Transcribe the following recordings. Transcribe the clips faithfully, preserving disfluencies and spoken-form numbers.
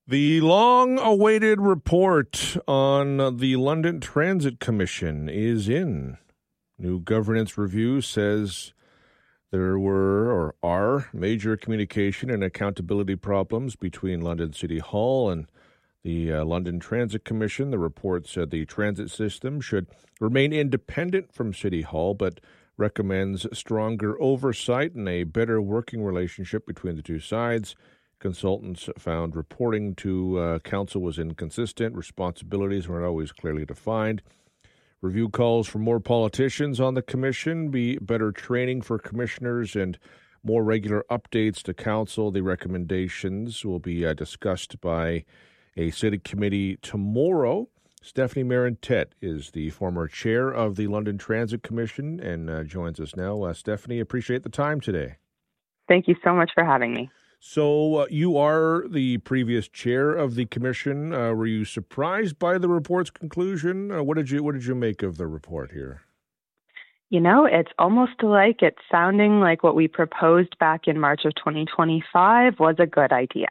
The long-awaited report on the London Transit Commission is in. New governance review says there were or are major communication and accountability problems between London City Hall and the uh, London Transit Commission. The report said the transit system should remain independent from City Hall, but recommends stronger oversight and a better working relationship between the two sides. Consultants found reporting to uh, council was inconsistent. Responsibilities weren't always clearly defined. Review calls for more politicians on the commission, be better training for commissioners, and more regular updates to council. The recommendations will be uh, discussed by a city committee tomorrow. Stephanie Marentet is the former chair of the London Transit Commission and uh, joins us now. Uh, Stephanie, appreciate the time today. Thank you so much for having me. So uh, you are the previous chair of the commission. Uh, were you surprised by the report's conclusion? Uh, what did you What did you make of the report here? You know, it's almost like it's sounding like what we proposed back in March of twenty twenty-five was a good idea.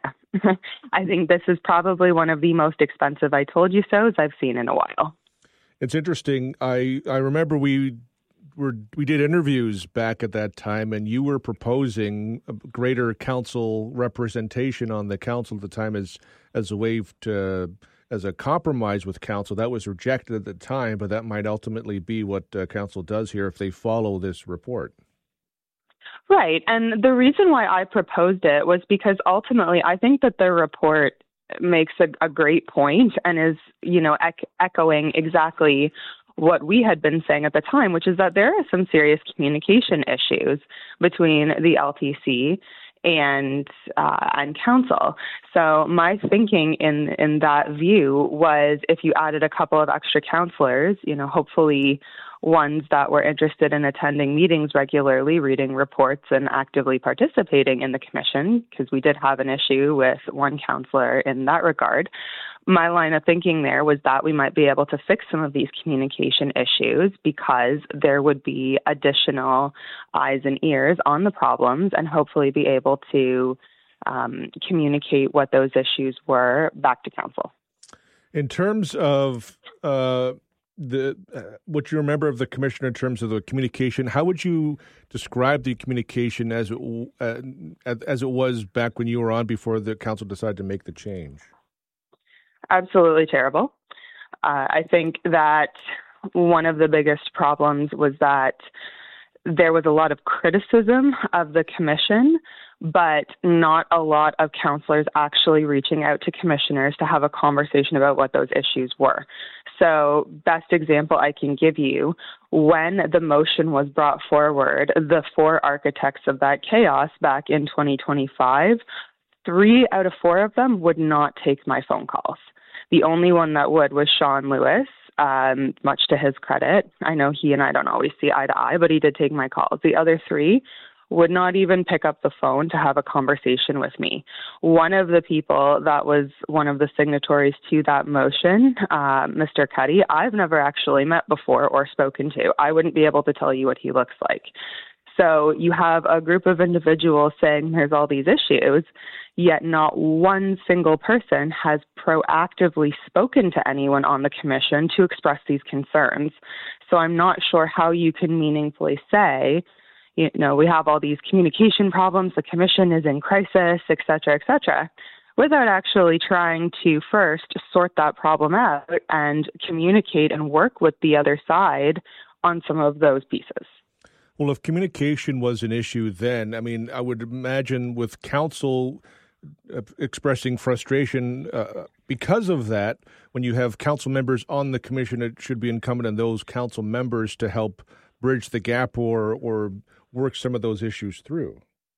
I think this is probably one of the most expensive I told you so's I've seen in a while. It's interesting. I, I remember we were we did interviews back at that time, and you were proposing a greater council representation on the council at the time as as a way to as a compromise with council. That was rejected at the time, but that might ultimately be what uh, council does here if they follow this report. Right. And the reason why I proposed it was because ultimately I think that the report makes a, a great point and is, you know, ec- echoing exactly what we had been saying at the time, which is that there are some serious communication issues between the L T C and uh, and council. So my thinking in in that view was if you added a couple of extra counselors, you know, hopefully ones that were interested in attending meetings regularly, reading reports, and actively participating in the commission, because we did have an issue with one counselor in that regard. My line of thinking there was that we might be able to fix some of these communication issues because there would be additional eyes and ears on the problems and hopefully be able to um, communicate what those issues were back to council. In terms of uh, the uh, what you remember of the commission in terms of the communication, how would you describe the communication as it, uh, as it was back when you were on before the council decided to make the change? Absolutely terrible. Uh, I think that one of the biggest problems was that there was a lot of criticism of the commission, but not a lot of councillors actually reaching out to commissioners to have a conversation about what those issues were. So, best example I can give you, when the motion was brought forward, the four architects of that chaos back in twenty twenty-five, three out of four of them would not take my phone calls. The only one that would was Sean Lewis, um, much to his credit. I know he and I don't always see eye to eye, but he did take my calls. The other three would not even pick up the phone to have a conversation with me. One of the people that was one of the signatories to that motion, uh, Mister Cuddy, I've never actually met before or spoken to. I wouldn't be able to tell you what he looks like. So you have a group of individuals saying there's all these issues, yet not one single person has proactively spoken to anyone on the commission to express these concerns. So I'm not sure how you can meaningfully say, you know, we have all these communication problems, the commission is in crisis, et cetera, et cetera, without actually trying to first sort that problem out and communicate and work with the other side on some of those pieces. Well, if communication was an issue then, I mean, I would imagine with council uh, expressing frustration uh, because of that, when you have council members on the commission, it should be incumbent on those council members to help bridge the gap or or work some of those issues through.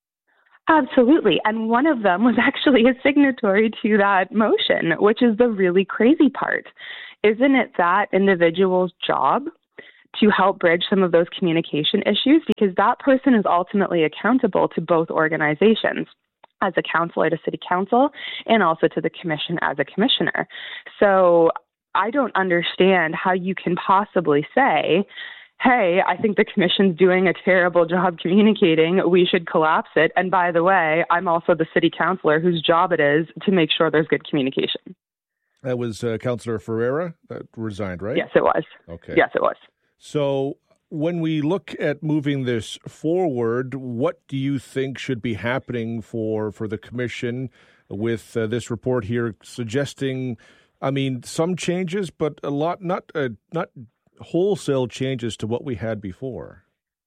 Absolutely. And one of them was actually a signatory to that motion, which is the really crazy part. Isn't it that individual's job to help bridge some of those communication issues, because that person is ultimately accountable to both organizations as a council at a city council and also to the commission as a commissioner. So I don't understand how you can possibly say, hey, I think the commission's doing a terrible job communicating. We should collapse it. And by the way, I'm also the city councillor whose job it is to make sure there's good communication. That was uh, Councillor Ferreira that resigned, right? Yes, it was. Okay. Yes, it was. So when we look at moving this forward, what do you think should be happening for, for the commission with uh, this report here suggesting, I mean, some changes, but a lot, not uh, not wholesale changes to what we had before?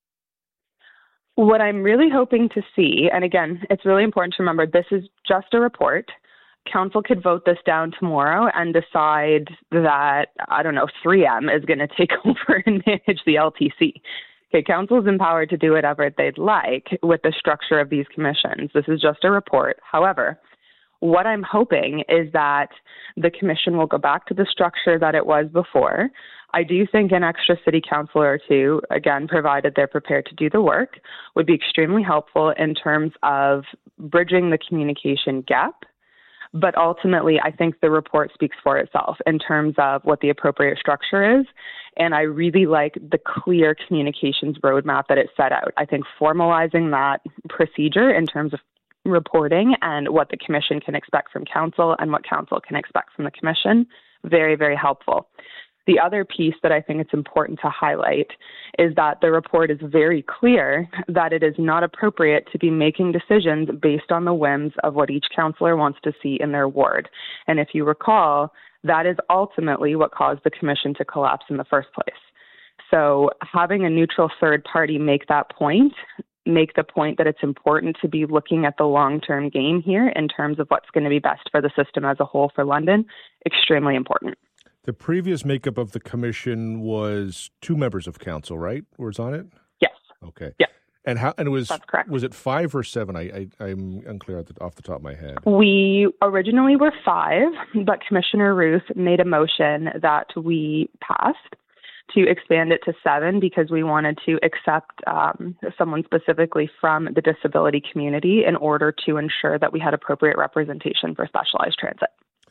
What I'm really hoping to see, and again, it's really important to remember, this is just a report. Council could vote this down tomorrow and decide that, I don't know, three M is going to take over and manage the L T C. Okay, Council is empowered to do whatever they'd like with the structure of these commissions. This is just a report. However, what I'm hoping is that the commission will go back to the structure that it was before. I do think an extra city councillor or two, again, provided they're prepared to do the work, would be extremely helpful in terms of bridging the communication gap. But ultimately, I think the report speaks for itself in terms of what the appropriate structure is. And I really like the clear communications roadmap that it set out. I think formalizing that procedure in terms of reporting and what the commission can expect from council and what council can expect from the commission, very, very helpful. The other piece that I think it's important to highlight is that the report is very clear that it is not appropriate to be making decisions based on the whims of what each councillor wants to see in their ward. And if you recall, that is ultimately what caused the commission to collapse in the first place. So having a neutral third party make that point, make the point that it's important to be looking at the long-term game here in terms of what's going to be best for the system as a whole for London, extremely important. The previous makeup of the commission was two members of council, right? Was on it? Yes. Okay. Yeah. And how? And it was That's correct. Was it five or seven? I, I I'm unclear at the, off the top of my head. We originally were five, but Commissioner Ruth made a motion that we passed to expand it to seven because we wanted to accept um, someone specifically from the disability community in order to ensure that we had appropriate representation for specialized transit.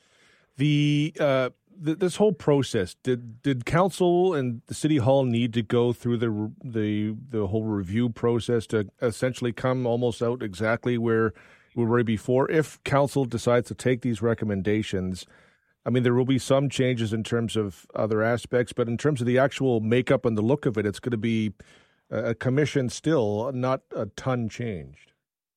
The uh, th- this whole process, did did council and the city hall need to go through the the the whole review process to essentially come almost out exactly where we were before? If council decides to take these recommendations, I mean, there will be some changes in terms of other aspects, but in terms of the actual makeup and the look of it, it's going to be a commission still, not a ton changed.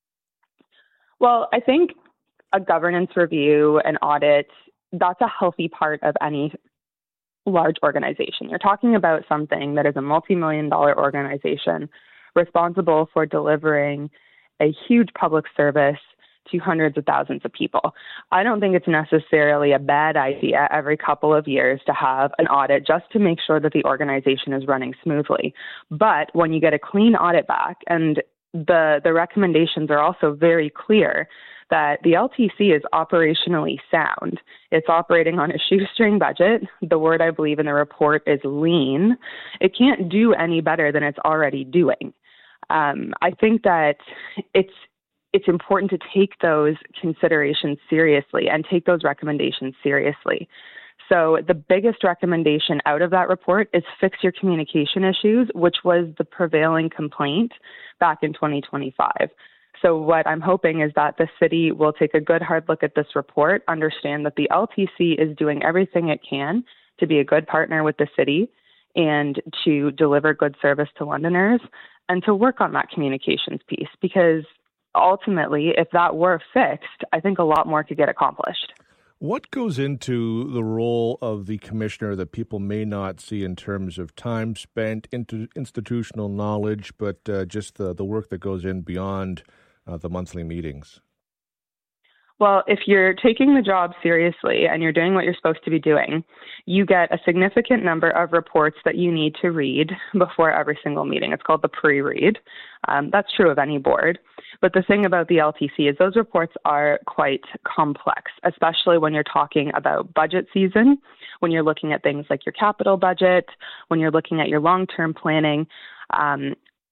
Well, I think a governance review, an audit, that's a healthy part of any large organization. You're talking about something that is a multi-million dollar organization responsible for delivering a huge public service to hundreds of thousands of people. I don't think it's necessarily a bad idea every couple of years to have an audit just to make sure that the organization is running smoothly. But when you get a clean audit back, and the, the recommendations are also very clear, that the L T C is operationally sound. It's operating on a shoestring budget. The word I believe in the report is lean. It can't do any better than it's already doing. Um, I think that it's it's important to take those considerations seriously and take those recommendations seriously. So the biggest recommendation out of that report is fix your communication issues, which was the prevailing complaint back in twenty twenty-five. So what I'm hoping is that the city will take a good hard look at this report, understand that the L T C is doing everything it can to be a good partner with the city and to deliver good service to Londoners and to work on that communications piece, because ultimately, if that were fixed, I think a lot more could get accomplished. What goes into the role of the commissioner that people may not see in terms of time spent, into institutional knowledge, but uh, just the, the work that goes in beyond uh, the monthly meetings? Well, if you're taking the job seriously and you're doing what you're supposed to be doing, you get a significant number of reports that you need to read before every single meeting. It's called the pre-read. Um, that's true of any board. But the thing about the L T C is those reports are quite complex, especially when you're talking about budget season, when you're looking at things like your capital budget, when you're looking at your long-term planning. Um,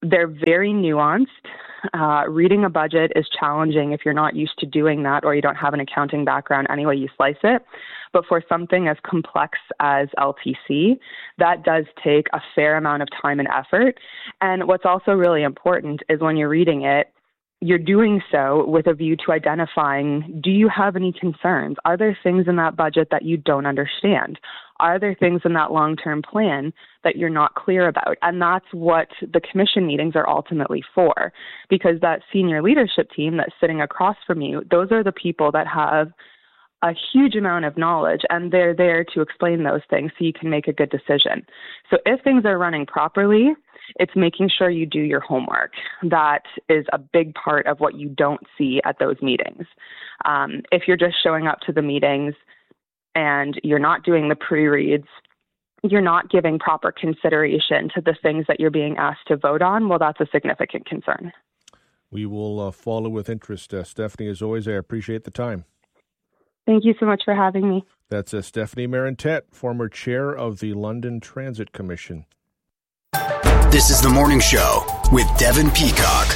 they're very nuanced. Uh, reading a budget is challenging if you're not used to doing that or you don't have an accounting background any way you slice it. But for something as complex as L T C, that does take a fair amount of time and effort. And what's also really important is when you're reading it, you're doing so with a view to identifying, do you have any concerns? Are there things in that budget that you don't understand? Are there things in that long-term plan that you're not clear about? And that's what the commission meetings are ultimately for, because that senior leadership team that's sitting across from you, those are the people that have a huge amount of knowledge, and they're there to explain those things so you can make a good decision. So if things are running properly, it's making sure you do your homework. That is a big part of what you don't see at those meetings. Um, if you're just showing up to the meetings and you're not doing the pre-reads, you're not giving proper consideration to the things that you're being asked to vote on, well, that's a significant concern. We will uh, follow with interest. Uh, Stephanie, as always, I appreciate the time. Thank you so much for having me. That's uh, Stephanie Marentet, former chair of the London Transit Commission. This is The Morning Show with Devin Peacock.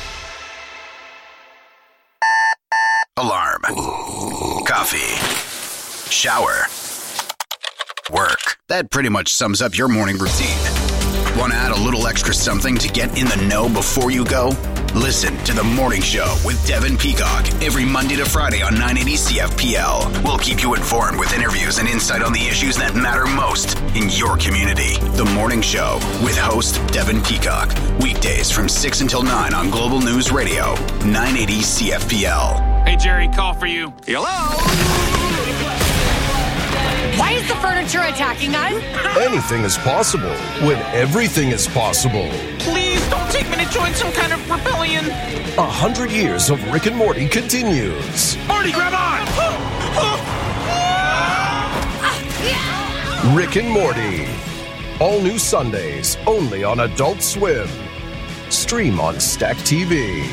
Alarm. Coffee. Shower. Work. That pretty much sums up your morning routine. Want to add a little extra something to get in the know before you go? Listen to The Morning Show with Devin Peacock every Monday to Friday on nine eighty C F P L. We'll keep you informed with interviews and insight on the issues that matter most in your community. The Morning Show with host Devin Peacock. Weekdays from six until nine on Global News Radio, nine eighty C F P L. Hey, Jerry, call for you. Hello? Why is the furniture attacking us? Anything is possible when everything is possible. Please don't take me to join some kind of rebellion. A hundred years of Rick and Morty continues. Morty, grab on! Rick and Morty. All new Sundays, only on Adult Swim. Stream on Stack T V.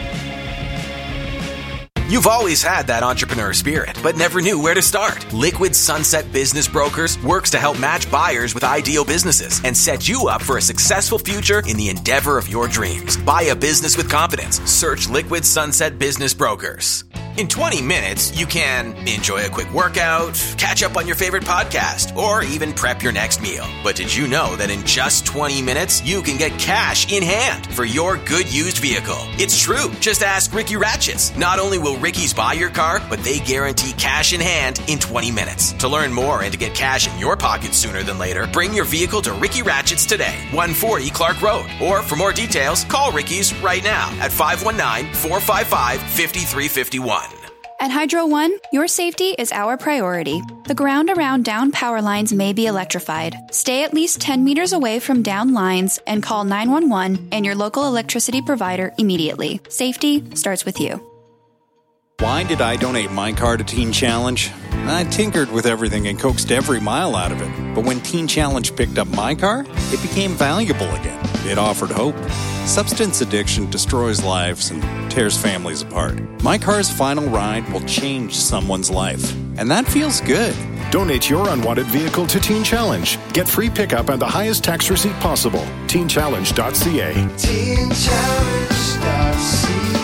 You've always had that entrepreneur spirit, but never knew where to start. Liquid Sunset Business Brokers works to help match buyers with ideal businesses and set you up for a successful future in the endeavor of your dreams. Buy a business with confidence. Search Liquid Sunset Business Brokers. In twenty minutes, you can enjoy a quick workout, catch up on your favorite podcast, or even prep your next meal. But did you know that in just twenty minutes, you can get cash in hand for your good used vehicle? It's true. Just ask Ricky Ratchets. Not only will Ricky's buy your car, but they guarantee cash in hand in twenty minutes. To learn more and to get cash in your pocket sooner than later, bring your vehicle to Ricky Ratchets today, one forty Clark Road. Or for more details, call Ricky's right now at five one nine, four five five, five three five one. At Hydro One, your safety is our priority. The ground around down power lines may be electrified. Stay at least ten meters away from down lines and call nine one one and your local electricity provider immediately. Safety starts with you. Why did I donate my car to Teen Challenge? I tinkered with everything and coaxed every mile out of it. But when Teen Challenge picked up my car, it became valuable again. It offered hope. Substance addiction destroys lives and tears families apart. My car's final ride will change someone's life. And that feels good. Donate your unwanted vehicle to Teen Challenge. Get free pickup and the highest tax receipt possible. teen challenge dot c a. teen challenge dot c a.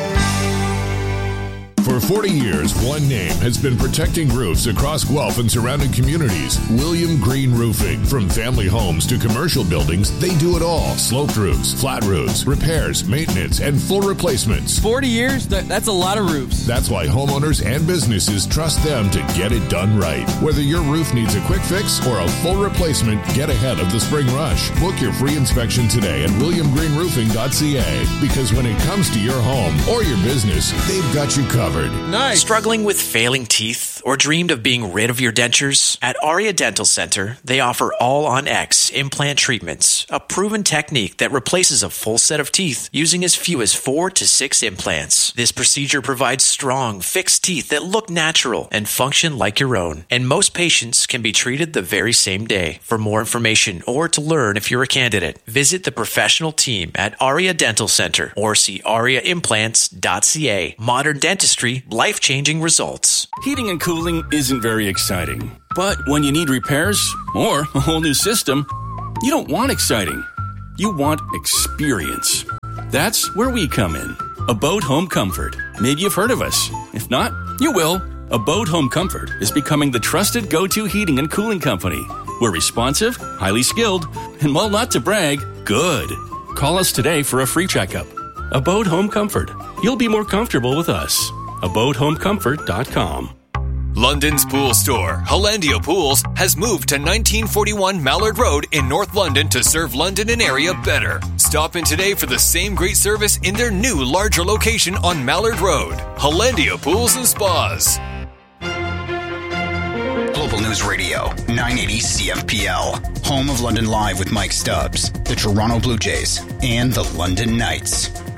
For forty years, one name has been protecting roofs across Guelph and surrounding communities. William Green Roofing. From family homes to commercial buildings, they do it all. Sloped roofs, flat roofs, repairs, maintenance, and full replacements. forty years? That, that's a lot of roofs. That's why homeowners and businesses trust them to get it done right. Whether your roof needs a quick fix or a full replacement, get ahead of the spring rush. Book your free inspection today at william green roofing dot c a. Because when it comes to your home or your business, they've got you covered. Nice. Struggling with failing teeth or dreamed of being rid of your dentures? At Aria Dental Center, they offer all-on-X implant treatments, a proven technique that replaces a full set of teeth using as few as four to six implants. This procedure provides strong, fixed teeth that look natural and function like your own. And most patients can be treated the very same day. For more information or to learn if you're a candidate, visit the professional team at Aria Dental Center or see aria implants dot c a. Modern dentistry, life-changing results. Heating and cooling isn't very exciting. But when you need repairs or a whole new system, you don't want exciting. You want experience. That's where we come in. Abode Home Comfort. Maybe you've heard of us. If not, you will. Abode Home Comfort is becoming the trusted go-to heating and cooling company. We're responsive, highly skilled, and while not to brag, good. Call us today for a free checkup. Abode Home Comfort. You'll be more comfortable with us. abode home comfort dot com. London's pool store, Hollandia Pools, has moved to nineteen forty-one Mallard Road in North London to serve London and area better. Stop in today for the same great service in their new, larger location on Mallard Road. Hollandia Pools and Spas. Global News Radio, nine eighty C F P L. Home of London Live with Mike Stubbs, the Toronto Blue Jays, and the London Knights.